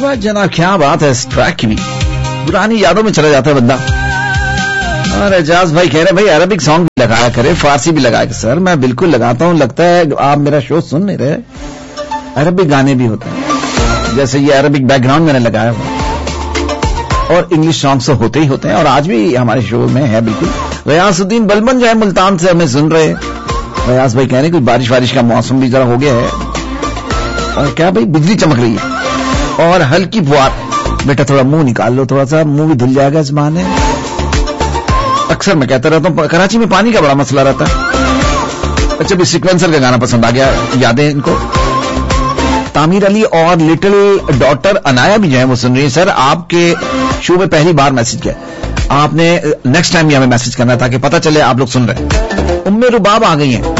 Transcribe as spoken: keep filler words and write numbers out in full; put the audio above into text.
वाह जनाब, क्या बात है। इस ट्रैक की भी पुरानी यादों में चला जाता है बंदा। और एजाज भाई कह रहे भाई अरबिक सॉन्ग भी लगाया करे, फारसी भी लगाया। सर मैं बिल्कुल लगाता हूँ, लगता है आप मेरा शो सुन नहीं रहे। अरबिक गाने भी होते हैं, जैसे ये अरबिक बैकग्राउंड मैंने लगाया हुआ, और इंग्लिश सॉन्ग्स तो होते ही होते हैं, और आज भी हमारे शो में है बिल्कुल। गयासुद्दीन बलबन जो है मुल्तान से हमें सुन रहे हैं। गयास भाई कह रहे कोई बारिश वारिश का मौसम भी जरा हो गया है, और क्या भाई बिजली चमक रही है और हल्की फुहार। बेटा थोड़ा मुंह निकाल लो, थोड़ा सा मुंह भी धुल जाएगा इस बहाने। अक्सर मैं कहता रहता हूँ कराची में पानी का बड़ा मसला रहता है। अच्छा भी सीक्वेंसर का गाना पसंद आ गया, यादें इनको। तामीर अली और लिटिल डॉटर अनाया भी जो है वो सुन रही है। सर आपके शो में पहली बार मैसेज किया, आपने नेक्स्ट टाइम भी हमें मैसेज करना ताकि पता चले आप लोग सुन रहे हैं। उम्मे रुबाब आ गई हैं,